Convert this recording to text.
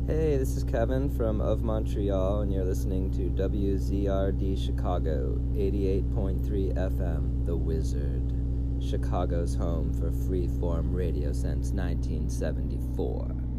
Hey, this is Kevin from Of Montreal, and you're listening to WZRD Chicago, 88.3 FM, The Wizard, Chicago's home for freeform radio since 1974.